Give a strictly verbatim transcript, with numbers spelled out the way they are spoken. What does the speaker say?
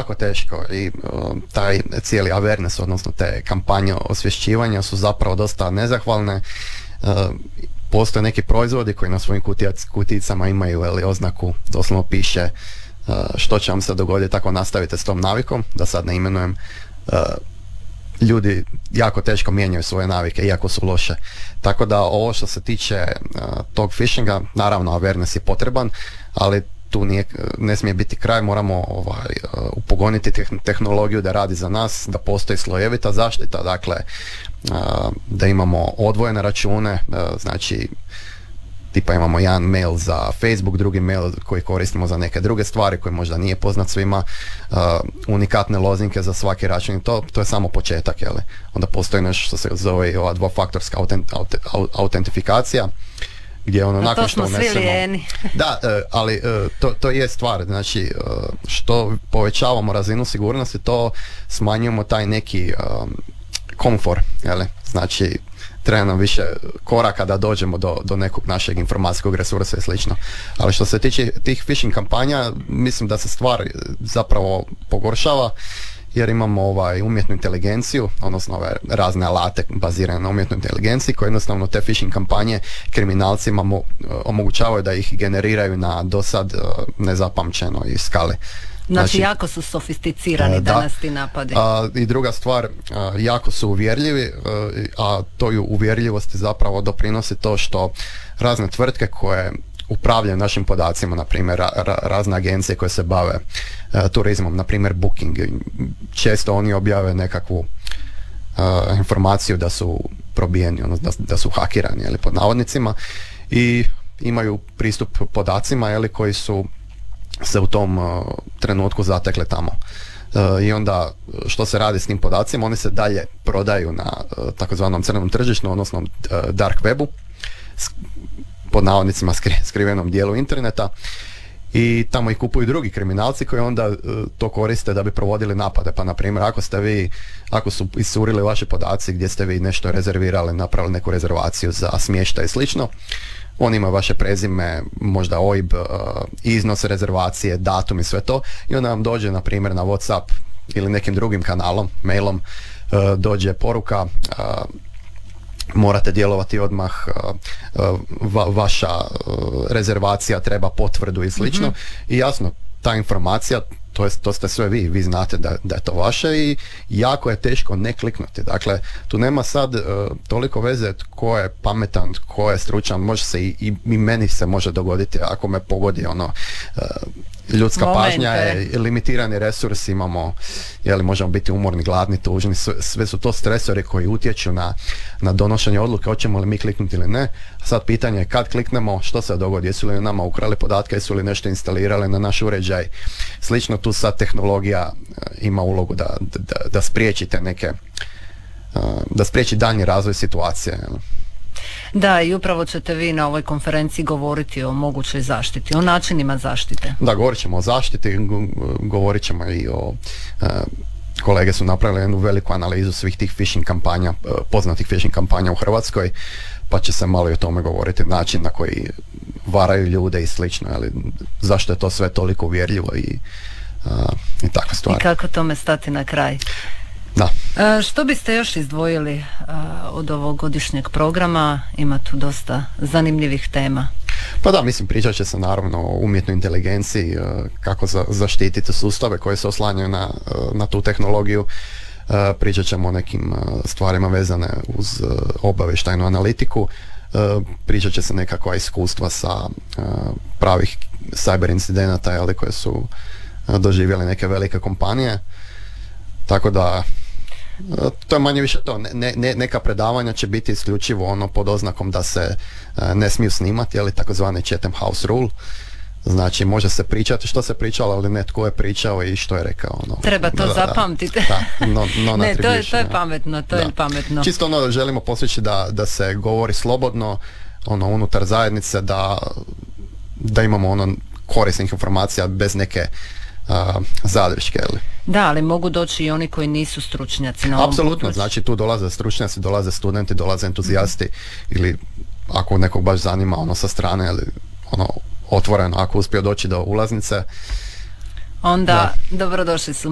jako teško i uh, taj cijeli awareness, odnosno te kampanje osvješćivanja su zapravo dosta nezahvalne. Uh, postoje neki proizvodi koji na svojim kutijac, kuticama imaju ili oznaku, doslovno piše uh, što će vam se dogoditi ako nastavite s tom navikom, da sad ne imenujem. Uh, ljudi jako teško mijenjaju svoje navike, iako su loše. Tako da ovo što se tiče uh, tog phishinga, naravno awareness je potreban, ali tu nije, ne smije biti kraj, moramo ovaj, uh, upogoniti tehnologiju da radi za nas, da postoji slojevita zaštita, dakle uh, da imamo odvojene račune, uh, znači tipa imamo jedan mail za Facebook, drugi mail koji koristimo za neke druge stvari koji možda nije poznat svima, uh, unikatne lozinke za svaki račun i to, to je samo početak, jel? Onda postoji nešto što se zove ova dvofaktorska autent, aut, autentifikacija, gdje ono nakon što unesemo... Da, uh, ali uh, to, to je stvar, znači uh, što povećavamo razinu sigurnosti, to smanjujemo taj neki um, komfor, jel? Znači treba nam više koraka da dođemo do, do nekog našeg informacijskog resursa i slično. Ali što se tiče tih phishing kampanja, mislim da se stvar zapravo pogoršava jer imamo ovaj umjetnu inteligenciju, odnosno ove razne alate bazirane na umjetnoj inteligenciji koje jednostavno te phishing kampanje kriminalcima mo, omogućavaju da ih generiraju na dosad nezapamćenoj skali. Znači, znači jako su sofisticirani da, danas ti napadi. A, I druga stvar, a, jako su uvjerljivi, a, a toj uvjerljivosti zapravo doprinosi to što razne tvrtke koje upravljaju našim podacima, na primjer ra, ra, razne agencije koje se bave a, turizmom, na primjer Booking, često oni objave nekakvu a, informaciju da su probijeni, odnosno da, da su hakirani, ili pod navodnicima, i imaju pristup podacima, ili koji su se u tom uh, trenutku zatekle tamo. Uh, I onda što se radi s tim podacima, oni se dalje prodaju na uh, takozvanom crnom tržištu, odnosno uh, dark webu, s, pod navodnicima skri, skrivenom dijelu interneta, i tamo ih kupuju drugi kriminalci koji onda uh, to koriste da bi provodili napade. Pa na primjer, ako ste vi, ako su iscurili vaši podaci gdje ste vi nešto rezervirali, napravili neku rezervaciju za smještaj i slično, on ima vaše prezime, možda O I B, uh, iznos rezervacije, datum i sve to, i onda vam dođe na primjer na WhatsApp ili nekim drugim kanalom, mailom, uh, dođe poruka, uh, morate djelovati odmah, uh, uh, va, vaša uh, rezervacija treba potvrdu i slično, mm-hmm. I jasno, ta informacija, to, je, to ste sve vi, vi znate da, da je to vaše i jako je teško ne kliknuti. Dakle, tu nema sad uh, toliko veze tko je pametan, tko je stručan, može se i, i, i meni se može dogoditi ako me pogodi ono uh, ljudska Momente. pažnja je limitirani resurs, imamo, jeli, možemo biti umorni, gladni, tužni, sve, sve su to stresori koji utječu na, na donošenje odluke, hoćemo li mi kliknuti ili ne. Sad pitanje je kad kliknemo, što se dogodi, jesu li nama ukrali podatke, jesu li nešto instalirali na naš uređaj. Slično tu sad tehnologija ima ulogu da, da, da spriječi te neke, da spriječi daljnji razvoj situacije. Da, i upravo ćete vi na ovoj konferenciji govoriti o mogućoj zaštiti, o načinima zaštite. Da, govorit ćemo o zaštiti, govorit ćemo i o... Uh, kolege su napravili jednu veliku analizu svih tih phishing kampanja, uh, poznatih phishing kampanja u Hrvatskoj, pa će se malo i o tome govoriti, način na koji varaju ljude i slično, ali zašto je to sve toliko uvjerljivo i, uh, i takve stvari. I kako tome stati na kraj? Da. E, što biste još izdvojili e, od ovog godišnjeg programa? Ima tu dosta zanimljivih tema. Pa da, mislim, pričat će se naravno o umjetnoj inteligenciji, e, kako za, zaštititi sustave koje se oslanjaju na, na tu tehnologiju. E, pričat ćemo o nekim stvarima vezane uz e, obavještajnu analitiku. E, pričat će se nekakva iskustva sa e, pravih cyber incidenata, ali koje su e, doživjeli neke velike kompanije. Tako da to je manje više to. Ne, ne, neka predavanja će biti isključivo ono pod oznakom da se uh, ne smiju snimati, ali takozvani Chatham House Rule. Znači može se pričati što se pričalo, ali ne tko je pričao i što je rekao. Ono. Treba to da, zapamtiti. Da, no, no ne, to je, to je pametno, to da. je pametno. Čisto ono želimo postići da, da se govori slobodno, ono unutar zajednice, da, da imamo ono korisnih informacija bez neke uh, zadrške. Ili. Da, ali mogu doći i oni koji nisu stručnjaci na ovom Apsolutno, području. znači tu dolaze stručnjaci, dolaze studenti, dolaze entuzijasti, mm-hmm. ili ako nekog baš zanima ono sa strane, ili ono otvoreno, ako uspio doći do ulaznice, onda da. Dobrodošli su.